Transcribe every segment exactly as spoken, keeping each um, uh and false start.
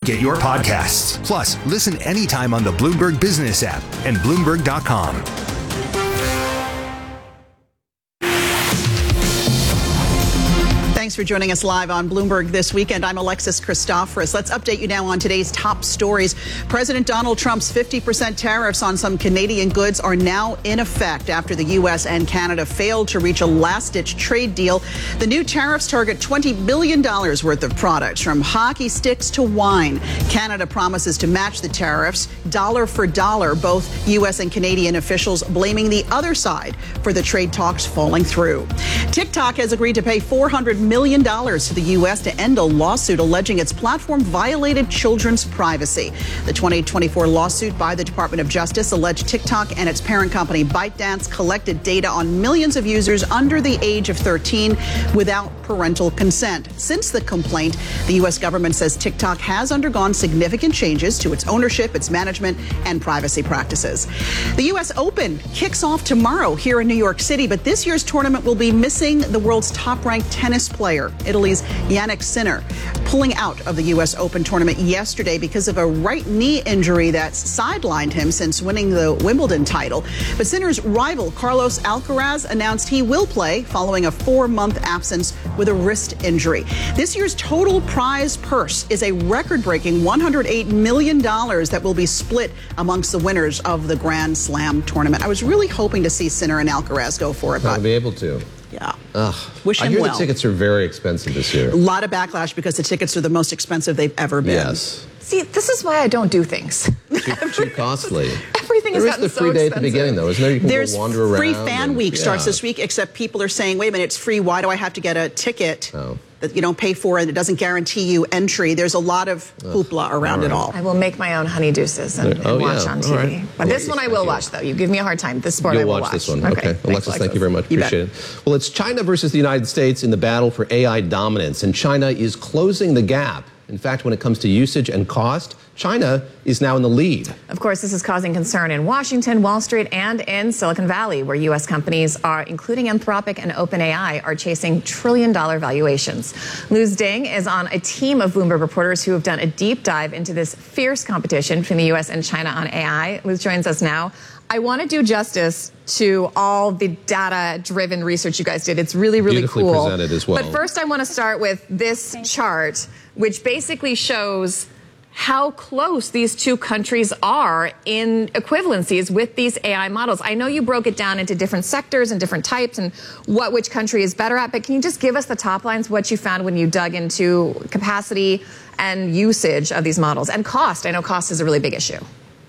get your podcasts. Plus, listen anytime on the Bloomberg Business app and Bloomberg dot com. Thanks for joining us live on Bloomberg this weekend. I'm Alexis Christoforous. Let's update you now on today's top stories. President Donald Trump's fifty percent tariffs on some Canadian goods are now in effect after the U S and Canada failed to reach a last-ditch trade deal. The new tariffs target twenty billion dollars worth of products, from hockey sticks to wine. Canada promises to match the tariffs dollar for dollar, both U S and Canadian officials blaming the other side for the trade talks falling through. TikTok has agreed to pay four hundred million dollars to the U S to end a lawsuit alleging its platform violated children's privacy. The twenty twenty-four lawsuit by the Department of Justice alleged TikTok and its parent company ByteDance collected data on millions of users under the age of thirteen without parental consent. Since the complaint, the U S government says TikTok has undergone significant changes to its ownership, its management, and privacy practices. The U S Open kicks off tomorrow here in New York City, but this year's tournament will be missing the world's top-ranked tennis player, Italy's Jannik Sinner, pulling out of the U S Open tournament yesterday because of a right knee injury that's sidelined him since winning the Wimbledon title. But Sinner's rival, Carlos Alcaraz, announced he will play following a four-month absence with a wrist injury. This year's total prize purse is a record-breaking one hundred eight million dollars that will be split amongst the winners of the Grand Slam tournament. I was really hoping to see Sinner and Alcaraz go for it, but I'll be able to. Yeah. Ugh. Wish him I hear well. the tickets are very expensive this year. A lot of backlash because the tickets are the most expensive they've ever been. Yes. See, this is why I don't do things. Too, too costly. Everything has There is gotten the free so day expensive. at the beginning, though, isn't there? You can There's go wander around. free fan and- week starts yeah. this week, except people are saying, wait a minute, it's free. Why do I have to get a ticket Oh. that you don't pay for and it doesn't guarantee you entry? There's a lot of hoopla around it all. I will make my own honeydews and, and Oh, watch yeah. on All T V. right. But Well, this one I thank will you. watch, though. You give me a hard time. This sport I You'll will watch this one. Okay. Thanks, Alexis, thank you very much. You bet. Appreciate it. Well, it's China versus the United States in the battle for A I dominance, and China is closing the gap. In fact, when it comes to usage and cost, China is now in the lead. Of course, this is causing concern in Washington, Wall Street, and in Silicon Valley, where U S companies are, including Anthropic and OpenAI, are chasing trillion-dollar valuations. Luz Ding is on a team of Bloomberg reporters who have done a deep dive into this fierce competition between the U S and China on A I. Luz joins us now. I want to do justice to all the data-driven research you guys did. It's really, really Beautifully cool. presented as well. But first, I want to start with this chart, which basically shows how close these two countries are in equivalencies with these A I models. I know you broke it down into different sectors and different types and what which country is better at, but can you just give us the top lines, what you found when you dug into capacity and usage of these models and cost? I know cost is a really big issue.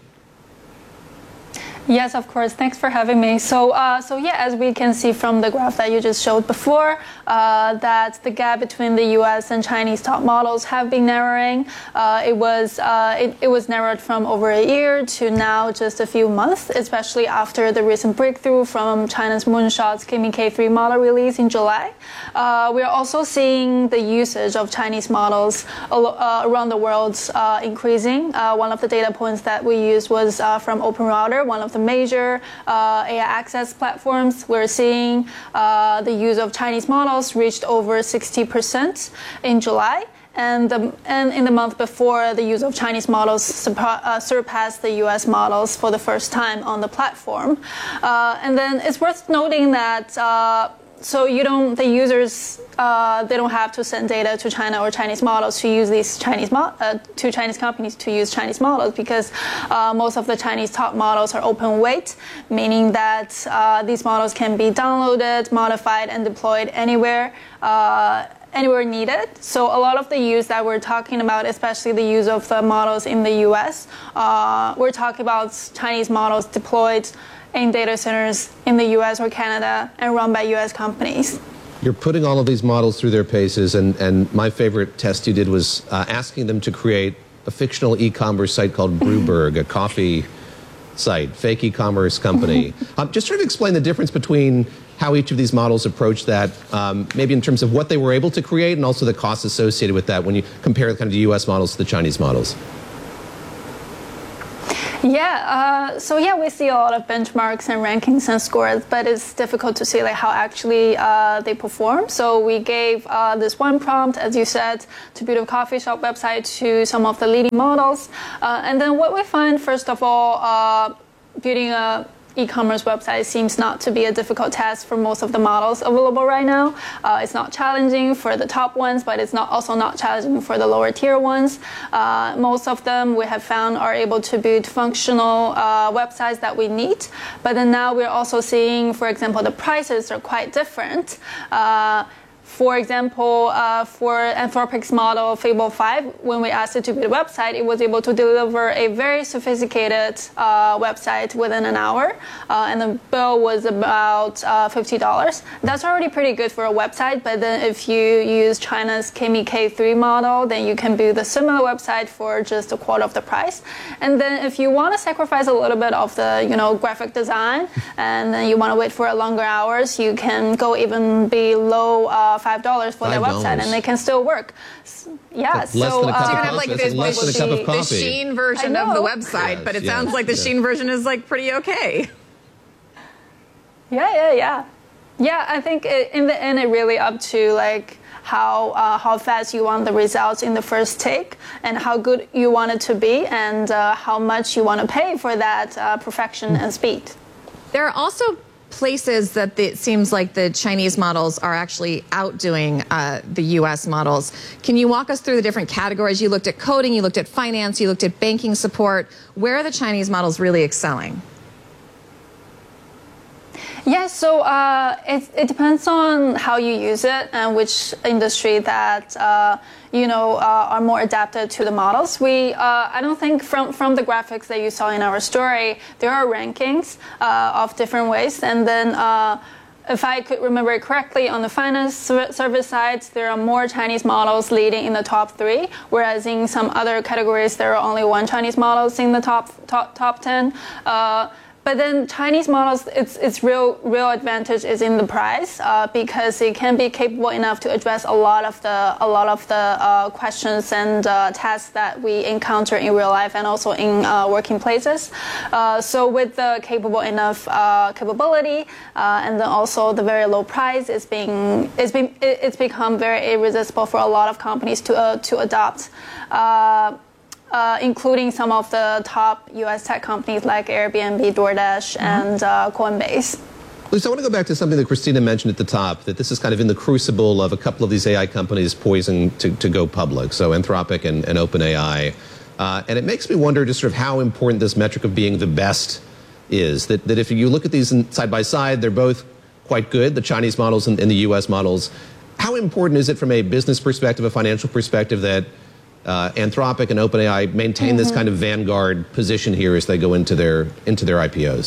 Yes, of course. Thanks for having me. So, uh, so yeah, as we can see from the graph that you just showed before, uh, that the gap between the U S and Chinese top models have been narrowing. Uh, it was uh, it, it was narrowed from over a year to now just a few months, especially after the recent breakthrough from China's Moonshot's Kimi K three model release in July. Uh, we are also seeing the usage of Chinese models uh, around the world uh, increasing. Uh, one of the data points that we used was uh, from OpenRouter, one of the major uh, A I access platforms. We're seeing uh, the use of Chinese models reached over sixty percent in July. And, the, and in the month before, the use of Chinese models surpa- uh, surpassed the U S models for the first time on the platform. Uh, and then it's worth noting that uh, so you don't, the users, uh, they don't have to send data to China or Chinese models to use these Chinese, mo- uh, to Chinese companies to use Chinese models, because uh, most of the Chinese top models are open weight, meaning that uh, these models can be downloaded, modified, and deployed anywhere. Uh, anywhere needed. So a lot of the use that we're talking about, especially the use of the models in the U S, uh, we're talking about Chinese models deployed in data centers in the U S or Canada and run by U S companies. You're putting all of these models through their paces, and, and my favorite test you did was uh, asking them to create a fictional e-commerce site called Brewberg, a coffee site, fake e-commerce company. um, just sort of explain the difference between how each of these models approach that, um, maybe in terms of what they were able to create and also the costs associated with that when you compare kind of the U S models to the Chinese models. Yeah, uh, so yeah, we see a lot of benchmarks and rankings and scores, but it's difficult to see like how actually uh, they perform. So we gave uh, this one prompt, as you said, to build a coffee shop website to some of the leading models. Uh, and then what we find, first of all, uh, building a e-commerce website seems not to be a difficult task for most of the models available right now. Uh, it's not challenging for the top ones, but it's not also not challenging for the lower tier ones. Uh, most of them we have found are able to build functional uh, websites that we need. But then now we're also seeing, for example, the prices are quite different. Uh, For example, uh, for Anthropic's model Fable five, when we asked it to build a website, it was able to deliver a very sophisticated uh, website within an hour, uh, and the bill was about uh, fifty dollars. That's already pretty good for a website, but then if you use China's K M I K three model, then you can build a similar website for just a quarter of the price. And then if you want to sacrifice a little bit of the, you know, graphic design, and then you want to wait for a longer hours, you can go even below uh, five dollars for their website, and they can still work. Yeah, less so than a cup So of you have coffee. like It's this, less than a cup of the coffee. Shein version of the website, Yes, but it yes, sounds like the yes. Shein version is like pretty okay. Yeah, yeah, yeah. Yeah, I think it, in the end, it really up to like how uh, how fast you want the results in the first take, and how good you want it to be, and uh, how much you want to pay for that uh, perfection and speed. There are also places that the, it seems like the Chinese models are actually outdoing uh, the U S models. Can you walk us through the different categories? You looked at coding, you looked at finance, you looked at banking support. Where are the Chinese models really excelling? Yeah, so uh, it, it depends on how you use it and which industry that uh, you know uh, are more adapted to the models. We uh, I don't think from from the graphics that you saw in our story, there are rankings uh, of different ways, and then. Uh, If I could remember it correctly, on the finance service side, there are more Chinese models leading in the top three, whereas in some other categories, there are only one Chinese models in the top top top ten. Uh, But then Chinese models, its its real real advantage is in the price uh, because it can be capable enough to address a lot of the a lot of the uh, questions and uh, tasks that we encounter in real life and also in uh, working places. Uh, so with the capable enough uh, capability uh, and then also the very low price, it's being it's been it's become very irresistible for a lot of companies to uh, to adopt. Uh, Uh, including some of the top U S tech companies like Airbnb, DoorDash, mm-hmm. and uh, Coinbase. Lisa, I want to go back to something that Christina mentioned at the top, that this is kind of in the crucible of a couple of these A I companies poising to, to go public, so Anthropic and, and OpenAI. Uh, and it makes me wonder just sort of how important this metric of being the best is. That, that if you look at these in, side by side, they're both quite good, the Chinese models and, and the U S models. How important is it from a business perspective, a financial perspective, that Uh, Anthropic and OpenAI maintain mm-hmm. this kind of vanguard position here as they go into their into their I P Os?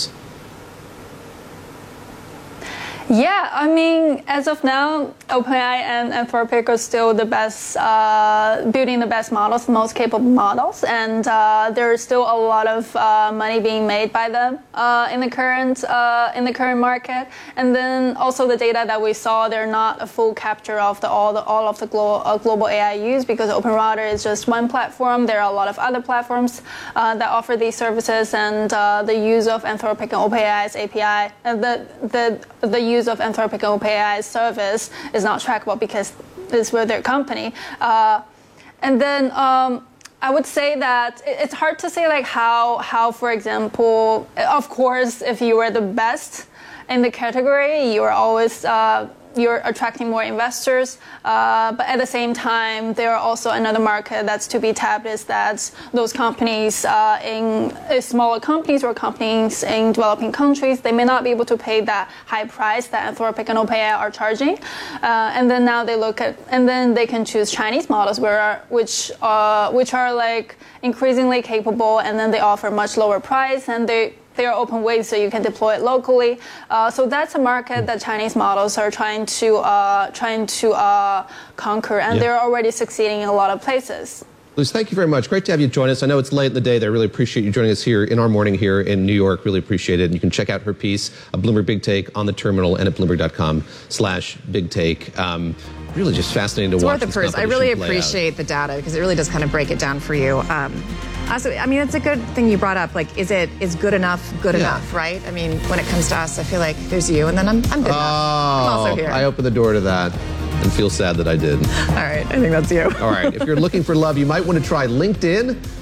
Yeah, I mean, as of now, OpenAI and Anthropic are still the best, uh, building the best models, the most capable models, and uh, there's still a lot of uh, money being made by them uh, in the current uh, in the current market. And then also the data that we saw, they're not a full capture of the all the all of the glo- uh, global A I use, because OpenRouter is just one platform. There are a lot of other platforms uh, that offer these services, and uh, the use of Anthropic and OpenAI's A P I, uh, the the the use of Anthropic and OpenAI's service is not trackable because it's with their company. Uh, and then um, I would say that it's hard to say like how, how, for example, of course, if you were the best in the category, you are always uh, you're attracting more investors, uh, but at the same time, there are also another market that's to be tapped, is that those companies uh, in uh, smaller companies or companies in developing countries, they may not be able to pay that high price that Anthropic and OpenAI are charging, uh, and then now they look at, and then they can choose Chinese models, where which uh, which are like increasingly capable, and then they offer much lower price, and they. They are open ways so you can deploy it locally. Uh, so that's a market that Chinese models are trying to uh, trying to uh, conquer, and yeah. they're already succeeding in a lot of places. Liz, thank you very much. Great to have you join us. I know it's late in the day. I really appreciate you joining us here in our morning here in New York. Really appreciate it. And you can check out her piece, a Bloomberg Big Take, on the terminal and at bloomberg dot com slash big take. Um, really just fascinating to it's watch. It's worth the peruse. I really appreciate out. the data, because it really does kind of break it down for you. Um, Uh, so, I mean, it's a good thing you brought up. Like, is it is good enough good Yeah. enough, right? I mean, when it comes to us, I feel like there's you, and then I'm, I'm good enough. I'm also Oh, here. I opened the door to that and feel sad that I did. All right, I think that's you. All right, if you're looking for love, you might want to try LinkedIn.